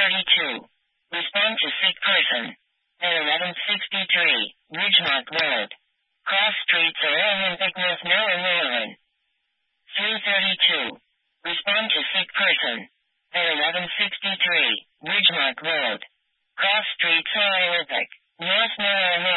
332. Respond to sick person. At 1163, Ridgemont Road. Cross streets are Olympic North Maryland. 332. Respond to sick person. At 1163, Ridgemont Road. Cross streets are Olympic North Maryland.